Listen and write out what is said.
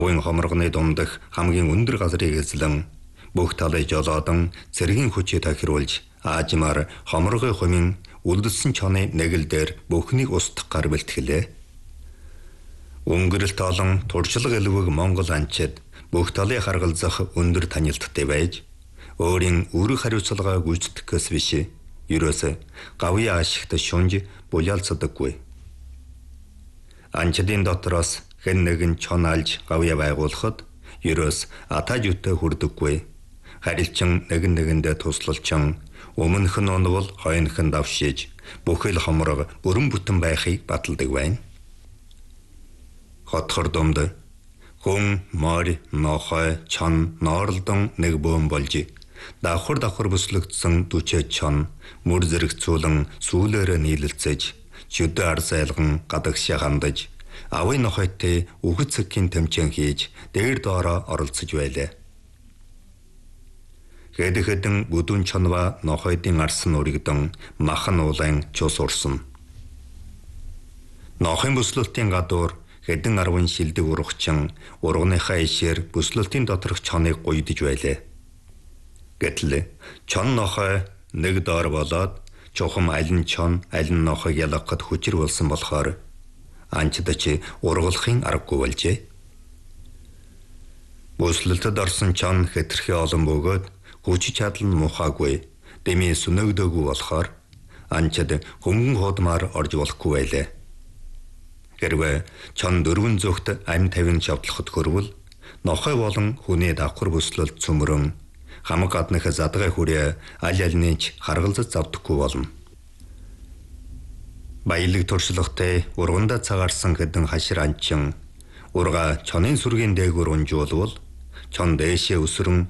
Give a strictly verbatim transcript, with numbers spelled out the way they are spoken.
Уян хоморгоны дундах хамгийн өндөр газрыг эзлэн бүх талыг жолоодон цэргийн хүчийг тохируулж аажмаар хоморгой хумын үлдсэн чоны нэгэл дээр бүхнийг устгах гар бэлтгэлээ. Өнгөрөлт олон туршлага элвэг Монгол анчид бүх талыг харгалзах өндөр танилттай байж өөрийн үүрэг хариуцлагаа гүйцэтгэхээс биш ерөөсө гавьяа ашигт шунж булялцдаггүй. Анчидын дотроос хэн нэгэн чон алж гавьяа байгуулахад ерөөс атаж үтэ хүрдэггүй. Харилчин нэгэн нэгэндээ туслалчин өмнөх нь онвол хойнох нь давшиж бүхэл хомрог бүрэн бүтэн байхыг баталдаг байна. Хотхор домд хүн морь нохой чон нооролдон нэг бөөм болж давхар давхар бүслэгдсэн дүчээ чон мөр зэрэгцүүлэн сүүлээрээ нийлэлцэж чөдөө арс айлган гадагшаа хандаж авын нохойтой үгэц цэгийн тэмцээн хийж дээр доороо оролцож байлаа. Хэд хэдэн бүдүүн чонва нохойдын арсан өргөдөн махан уулын чус урсан. Нохын бүслэлтийн гадуур хэдэн арван шилдэг урагчин урганыхаа ишээр бүслэлтийн доторх чоныг гуйдж байлаа. Гэтэл чон нохой нэг доор болоод чухам аль нь чон аль нь нохойг ялгахад хүчээр болсон болохоор анчдаж ургалахын аргагүй болжээ. Бүслэлтэд орсон чон хэтэрхий олон бөгөөд хүч чадал нь мухаагүй дэмий сүнэгдөөгүй болохоор анчид хөнгөн хуудмаар орж болохгүй байлаа. Хэрвээ чон дөрвөн зүгт ам тавин шавтлахад хөрвөл нохой болон хүний давхар бүслэлт цөмрөн хамаг гаднах задгай хүрээ аль альнийч харгалзаж завдахгүй болно. Баялаг туршлагатай урганда цагаарсан хэдэн хашир анчин урга чонын сүргийн дээгүүр унжуулвал чон дээшээ өсрөн